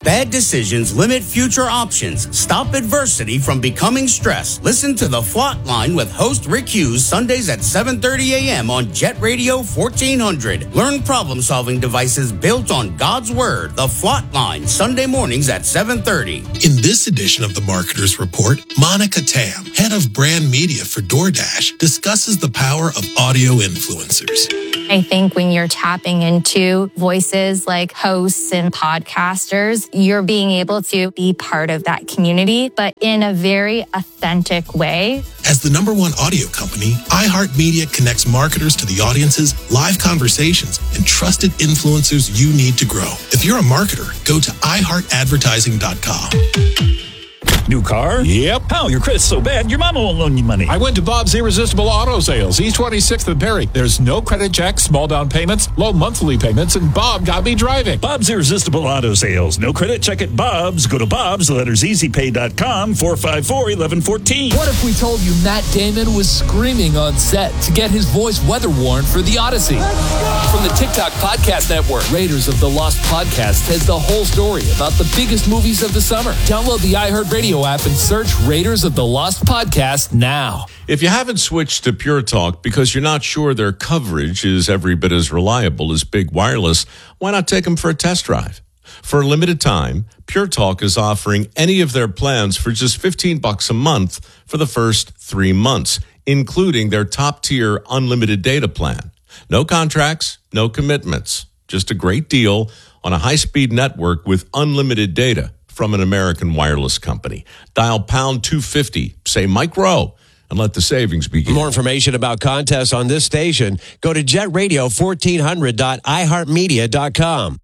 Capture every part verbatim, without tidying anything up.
Bad decisions limit future options. Stop adversity from becoming stress. Listen to The Flot Line with host Rick Hughes Sundays at seven thirty a.m. on Jet Radio fourteen hundred. Learn problem-solving devices built on God's Word. The Flot Line, Sunday mornings at seven thirty. In this edition of the Marketer's Report, Monica Tam, head of brand media for DoorDash, discusses the power of audio influencers. I think when you're tapping into voices like hosts and podcasters, you're being able to be part of that community, but in a very authentic way. As the number one audio company, iHeartMedia connects marketers to the audiences, live conversations, and trusted influencers you need to grow. If you're a marketer, go to i heart advertising dot com. New car? Yep. How? Your credit's so bad, your mama won't loan you money. I went to Bob's Irresistible Auto Sales, East twenty-sixth and Perry. There's no credit check, small down payments, low monthly payments, and Bob got me driving. Bob's Irresistible Auto Sales. No credit check at Bob's. Go to Bob's, the letters easy pay dot com, four five four, one one one four. What if we told you Matt Damon was screaming on set to get his voice weather worn for the Odyssey? From the TikTok Podcast Network, Raiders of the Lost Podcast has the whole story about the biggest movies of the summer. Download the iHeartRadio app and search Raiders of the Lost Podcast now. If you haven't switched to Pure Talk because you're not sure their coverage is every bit as reliable as Big Wireless, why not take them for a test drive? For a limited time, Pure Talk is offering any of their plans for just fifteen bucks a month for the first three months, including their top-tier unlimited data plan. No contracts, no commitments, just a great deal on a high-speed network with unlimited data from an American wireless company. Dial pound two fifty, say Mike Rowe, and let the savings begin. For more information about contests on this station, go to jet radio fourteen hundred dot i heart media dot com.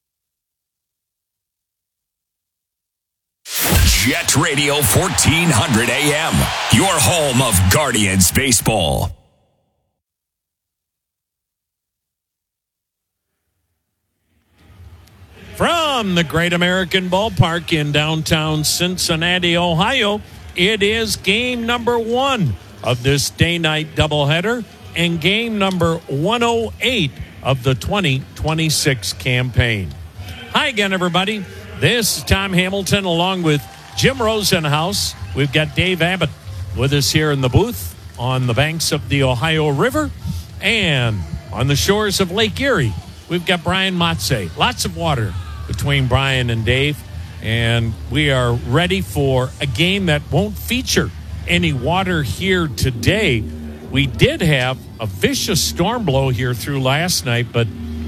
Jet Radio fourteen hundred A M, your home of Guardians baseball. From the Great American Ballpark in downtown Cincinnati, Ohio, it is game number one of this day-night doubleheader and game number one oh eight of the twenty twenty-six campaign. Hi again, everybody. This is Tom Hamilton along with Jim Rosenhaus. We've got Dave Abbott with us here in the booth on the banks of the Ohio River and on the shores of Lake Erie. We've got Brian Matze. Lots of water between Brian and Dave, and we are ready for a game that won't feature any water here today. We did have a vicious storm blow here through last night, but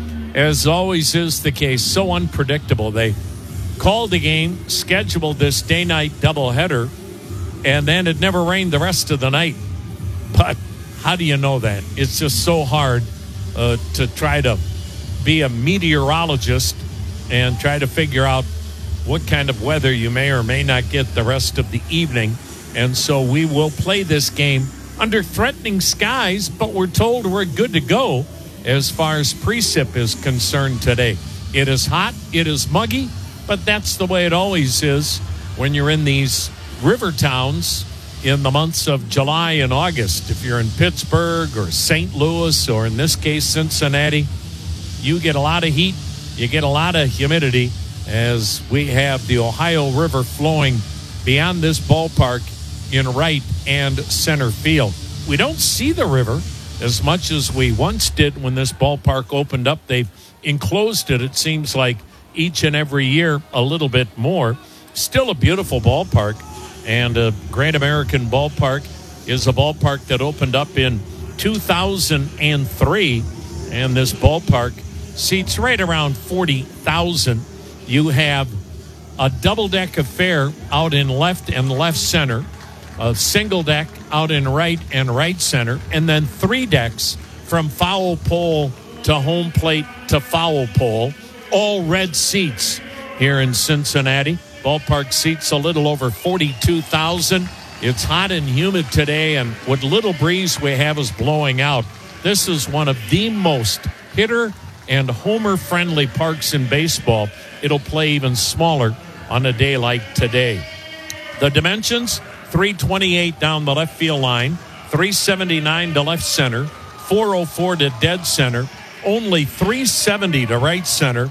as always is the case, so unpredictable. They called the game, scheduled this day-night doubleheader, and then it never rained the rest of the night. But how do you know that? It's just so hard uh, to try to be a meteorologist and try to figure out what kind of weather you may or may not get the rest of the evening. And so we will play this game under threatening skies, but we're told we're good to go as far as precip is concerned today. It is hot, it is muggy, but that's the way it always is when you're in these river towns in the months of July and August. If you're in Pittsburgh or Saint Louis or in this case Cincinnati, you get a lot of heat, you get a lot of humidity as we have the Ohio River flowing beyond this ballpark in right and center field. We don't see the river as much as we once did when this ballpark opened up. They've enclosed it, it seems like, each and every year a little bit more. Still a beautiful ballpark, and a Great American Ballpark is a ballpark that opened up in two thousand three, and this ballpark seats right around forty thousand. You have a double deck affair out in left and left center, a single deck out in right and right center, and then three decks from foul pole to home plate to foul pole, all red seats here in Cincinnati. Ballpark seats a little over forty-two thousand. It's hot and humid today, and what little breeze we have is blowing out. This is one of the most hitter and homer-friendly parks in baseball. It'll play even smaller on a day like today. The dimensions, three twenty-eight down the left field line, three seventy-nine to left center, four oh four to dead center, only three seventy to right center,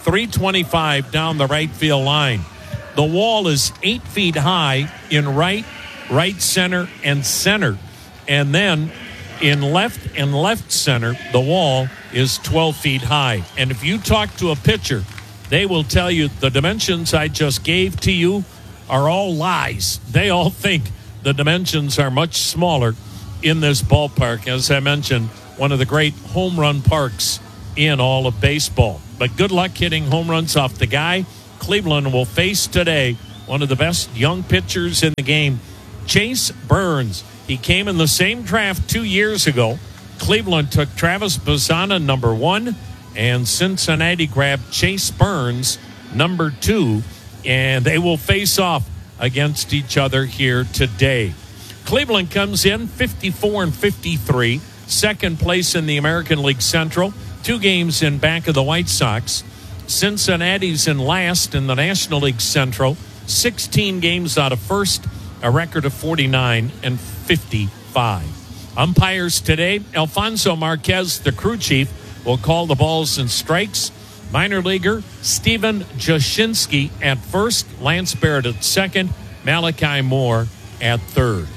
three twenty-five down the right field line. The wall is eight feet high in right, right center, and center. And then in left and left center, the wall is twelve feet high. And if you talk to a pitcher, they will tell you the dimensions I just gave to you are all lies. They all think the dimensions are much smaller in this ballpark. As I mentioned, one of the great home run parks in all of baseball. But good luck hitting home runs off the guy Cleveland will face today, one of the best young pitchers in the game, Chase Burns. He came in the same draft two years ago. Cleveland took Travis Bazzana, number one, and Cincinnati grabbed Chase Burns, number two, and they will face off against each other here today. Cleveland comes in fifty-four and fifty-three, second place in the American League Central, two games in back of the White Sox. Cincinnati's in last in the National League Central, sixteen games out of first, a record of forty-nine and fifty-five. Umpires today, Alfonso Marquez, the crew chief, will call the balls and strikes. Minor leaguer Steven Jashinsky at first, Lance Barrett at second, Malachi Moore at third.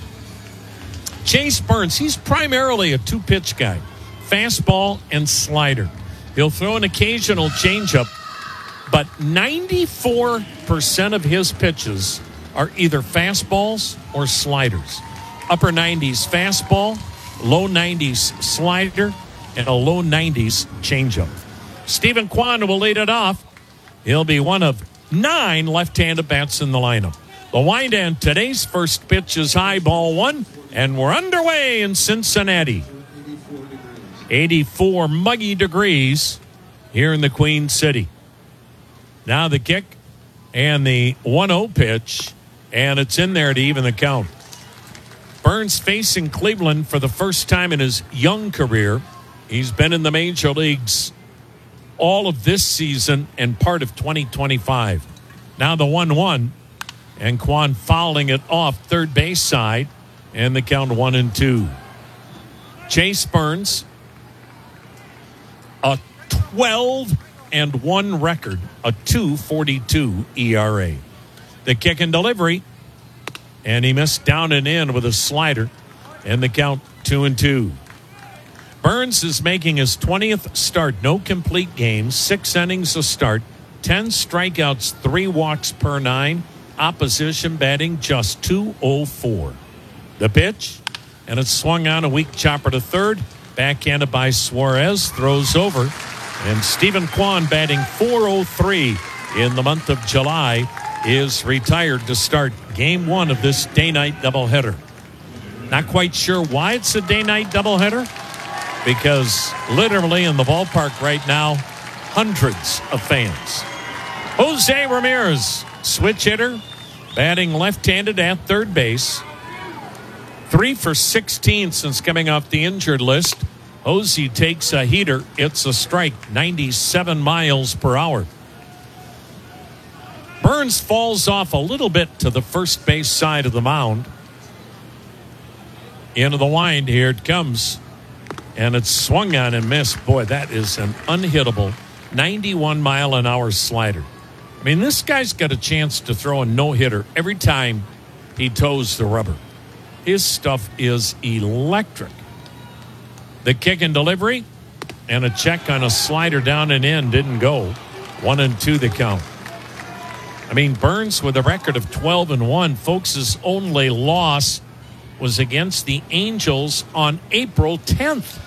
Chase Burns, he's primarily a two-pitch guy, fastball and slider. He'll throw an occasional changeup, but ninety-four percent of his pitches are either fastballs or sliders. Upper nineties fastball, low nineties slider, and a low nineties changeup. Stephen Kwan will lead it off. He'll be one of nine left-handed bats in the lineup. The wind and today's first pitch is high, ball one, and we're underway in Cincinnati. eighty-four muggy degrees here in the Queen City. Now the kick and the one oh pitch, and it's in there to even the count. Burns facing Cleveland for the first time in his young career. He's been in the major leagues all of this season and part of twenty twenty-five. Now the one one, and Kwan fouling it off third base side, and the count one and two. Chase Burns, a twelve and one record, a two forty-two E R A. The kick and delivery, and he missed down and in with a slider, and the count two and two. Burns is making his twentieth start, no complete games, six innings a start, ten strikeouts, three walks per nine, opposition batting just two oh four. The pitch, and it's swung on, a weak chopper to third, backhanded by Suarez, throws over, and Stephen Kwan, batting four oh three in the month of July, is retired to start game one of this day-night doubleheader. Not quite sure why it's a day-night doubleheader, because literally in the ballpark right now, hundreds of fans. Jose Ramirez, switch hitter, batting left-handed at third base. Three for sixteen since coming off the injured list. Jose takes a heater. It's a strike, ninety-seven miles per hour. Burns falls off a little bit to the first base side of the mound. Into the wind, here it comes. And it's swung on and missed. Boy, that is an unhittable ninety-one mile an hour slider. I mean, this guy's got a chance to throw a no-hitter every time he toes the rubber. His stuff is electric. The kick and delivery, and a check on a slider down and in didn't go. One and two the count. I mean, Burns with a record of twelve and one. Folks' only loss was against the Angels on April tenth.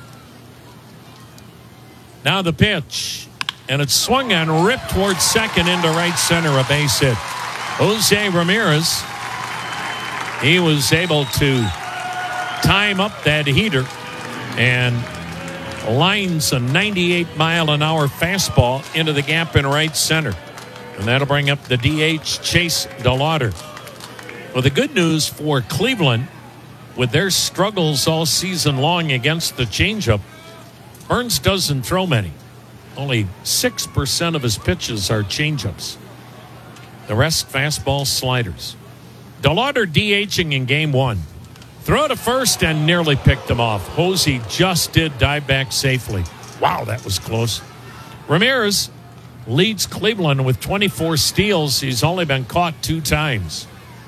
Now the pitch, and it's swung on, ripped towards second into right center, a base hit. Jose Ramirez, he was able to time up that heater and lines a ninety-eight mile an hour fastball into the gap in right center. And that'll bring up the D H, Chase DeLauder. Well, the good news for Cleveland, with their struggles all season long against the changeup, Burns doesn't throw many. Only six percent of his pitches are changeups. The rest, fastball sliders. DeLauder DHing in game one. Throw to first and nearly picked him off. Jose just did dive back safely. Wow, that was close. Ramirez leads Cleveland with twenty-four steals. He's only been caught two times.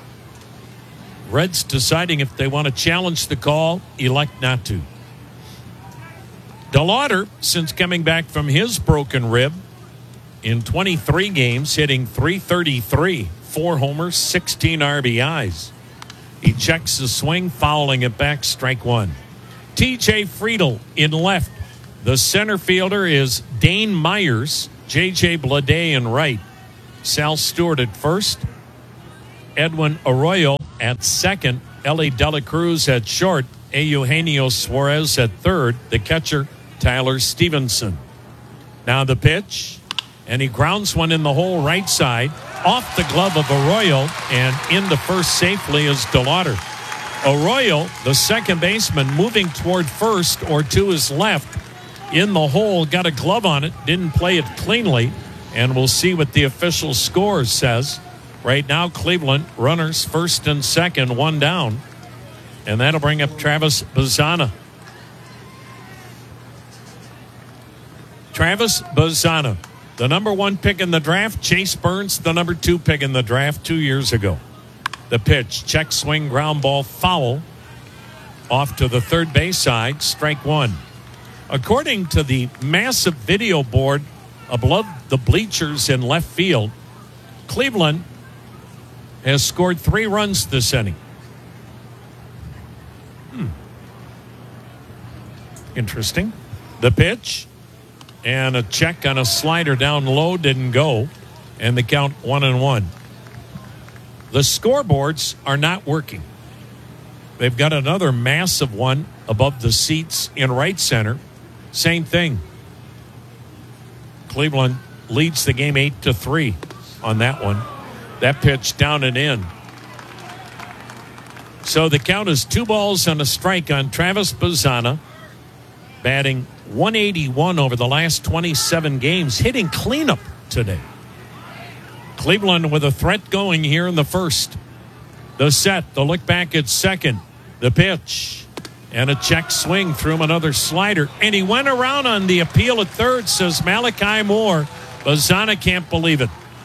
Reds deciding if they want to challenge the call, elect not to. DeLauder, since coming back from his broken rib, in twenty-three games, hitting three thirty-three, four homers, sixteen R B Is. He checks the swing, fouling it back, strike one. T J Friedel in left. The center fielder is Dane Myers, J J Bleday in right. Sal Stewart at first. Edwin Arroyo at second. Ellie Dela Cruz at short. Eugenio Suarez at third. The catcher, Tyler Stevenson. Now the pitch. And he grounds one in the hole right side. Off the glove of Arroyo. And into first safely is DeLauder. Arroyo, the second baseman, moving toward first or to his left. In the hole, got a glove on it. Didn't play it cleanly. And we'll see what the official score says. Right now, Cleveland, runners first and second, one down. And that'll bring up Travis Bazzana. Travis Bazzana, the number one pick in the draft. Chase Burns, the number two pick in the draft two years ago. The pitch, check swing, ground ball, foul. Off to the third base side, strike one. According to the massive video board above the bleachers in left field, Cleveland has scored three runs this inning. Hmm. Interesting. The pitch and a check on a slider down low didn't go, and the count one and one. The scoreboards are not working. They've got another massive one above the seats in right center. Same thing. Cleveland leads the game eight to three on that one. That pitch down and in. So the count is two balls and a strike on Travis Bazzana, batting one eighty-one over the last twenty-seven games, hitting cleanup today. Cleveland with a threat going here in the first. The set, the look back at second. The pitch. And a check swing through him another slider. And he went around on the appeal at third, says Malachi Moore. Bazzana can't believe it.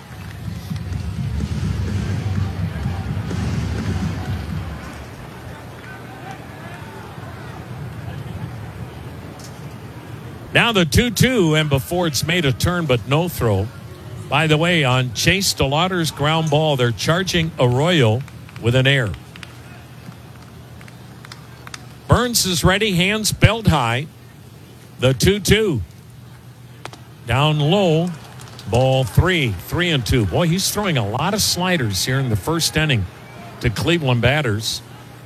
Now the two two, and before it's made a turn but no throw. By the way, on Chase DeLauder's ground ball, they're charging Arroyo with an error. Burns is ready, hands belt high. The two two. Down low, ball three, three and two. Boy, he's throwing a lot of sliders here in the first inning to Cleveland batters.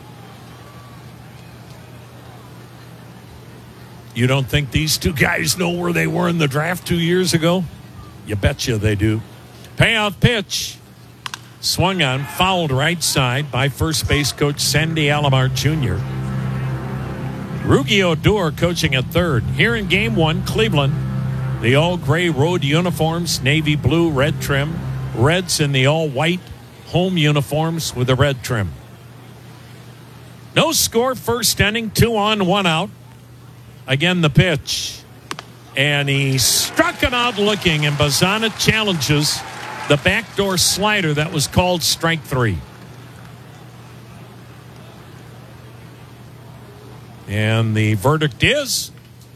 You don't think these two guys know where they were in the draft two years ago? You betcha they do. Payoff pitch. Swung on, fouled right side by first base coach Sandy Alomar Junior Rugi Odor coaching at third. Here in game one, Cleveland, the all-gray road uniforms, navy blue, red trim. Reds in the all-white home uniforms with the red trim. No score first inning, two on, one out. Again, the pitch. And he struck it out looking, and Bazzana challenges the backdoor slider that was called strike three. And the verdict is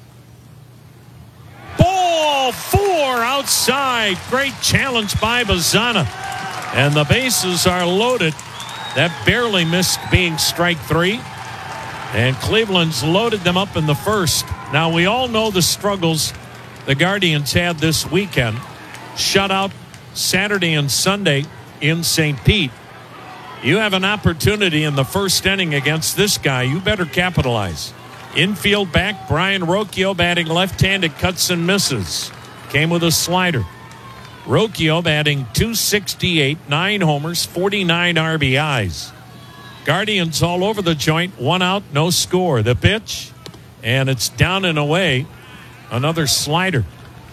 ball four outside. Great challenge by Bazzana. And the bases are loaded. That barely missed being strike three. And Cleveland's loaded them up in the first. Now, we all know the struggles the Guardians had this weekend. Shutout Saturday and Sunday in Saint Pete. You have an opportunity in the first inning against this guy. You better capitalize. Infield back, Brian Rocchio batting left-handed, cuts and misses. Came with a slider. Rocchio batting two sixty-eight, nine homers, forty-nine R B Is. Guardians all over the joint, one out, no score. The pitch, and it's down and away. Another slider.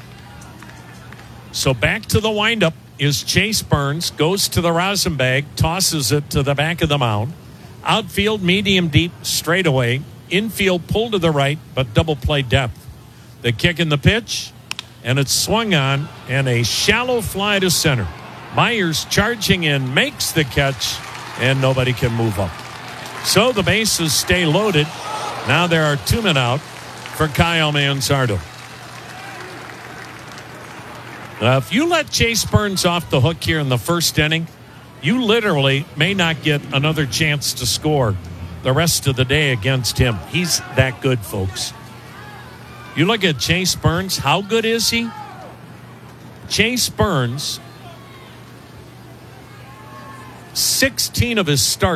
So back to the windup is Chase Burns, goes to the rosin bag, tosses it to the back of the mound. Outfield, medium deep, straightaway. Infield, pull to the right, but double play depth. The kick and the pitch, and it's swung on, and a shallow fly to center. Myers charging in, makes the catch, and nobody can move up. So the bases stay loaded. Now there are two men out for Kyle Manzardo. Uh, if you let Chase Burns off the hook here in the first inning, you literally may not get another chance to score the rest of the day against him. He's that good, folks. You look at Chase Burns. How good is he? Chase Burns, sixteen of his starts